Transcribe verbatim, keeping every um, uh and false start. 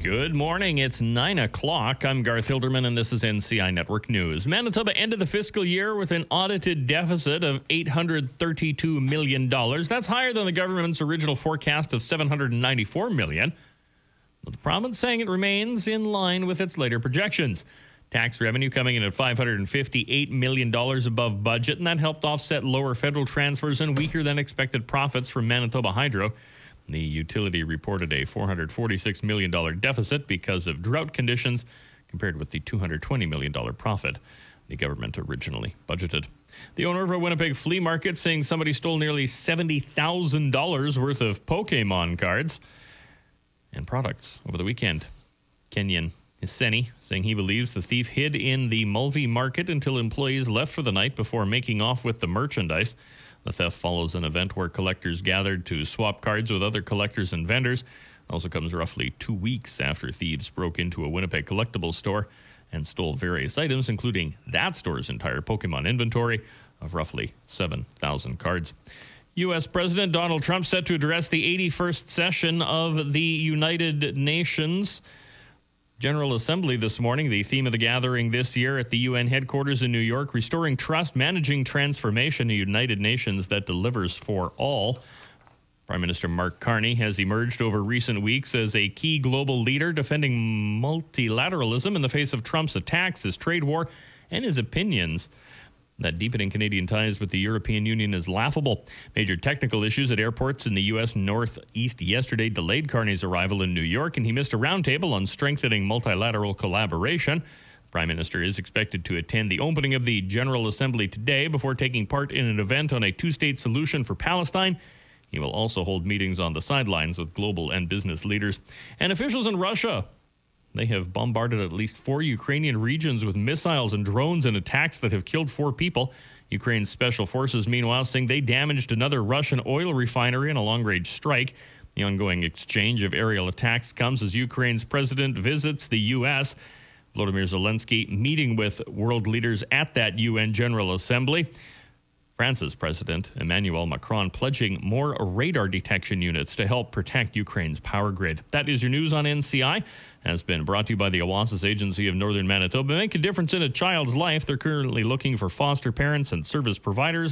Good morning. It's nine o'clock. I'm Garth Hilderman, and this is N C I Network News. Manitoba ended the fiscal year with an audited deficit of eight hundred thirty-two million dollars. That's higher than the government's original forecast of seven hundred ninety-four million dollars. But the province saying it remains in line with its later projections. Tax revenue coming in at five hundred fifty-eight million dollars above budget, and that helped offset lower federal transfers and weaker than expected profits from Manitoba Hydro. The utility reported a four hundred forty-six million dollars deficit because of drought conditions, compared with the two hundred twenty million dollars profit the government originally budgeted. The owner of a Winnipeg flea market saying somebody stole nearly seventy thousand dollars worth of Pokemon cards and products over the weekend. Kenyon Iseni saying he believes the thief hid in the Mulvey market until employees left for the night before making off with the merchandise. The theft follows an event where collectors gathered to swap cards with other collectors and vendors. It also comes roughly two weeks after thieves broke into a Winnipeg collectibles store and stole various items, including that store's entire Pokemon inventory of roughly seven thousand cards. U S. President Donald Trump set to address the eighty-first session of the United Nations General Assembly this morning. The theme of the gathering this year at the U N headquarters in New York: restoring trust, managing transformation, a United Nations that delivers for all. Prime Minister Mark Carney has emerged over recent weeks as a key global leader, defending multilateralism in the face of Trump's attacks, his trade war, and his opinions that deepening Canadian ties with the European Union is laughable. Major technical issues at airports in the U S Northeast yesterday delayed Carney's arrival in New York, and he missed a roundtable on strengthening multilateral collaboration. The Prime Minister is expected to attend the opening of the General Assembly today before taking part in an event on a two-state solution for Palestine. He will also hold meetings on the sidelines with global and business leaders. And officials in Russia, they have bombarded at least four Ukrainian regions with missiles and drones in attacks that have killed four people. Ukraine's special forces, meanwhile, saying they damaged another Russian oil refinery in a long-range strike. The ongoing exchange of aerial attacks comes as Ukraine's president visits the U S. Volodymyr Zelensky meeting with world leaders at that U N General Assembly. France's President Emmanuel Macron pledging more radar detection units to help protect Ukraine's power grid. That is your news on N C I. Has been brought to you by the Owasis Agency of Northern Manitoba. Make a difference in a child's life. They're currently looking for foster parents and service providers.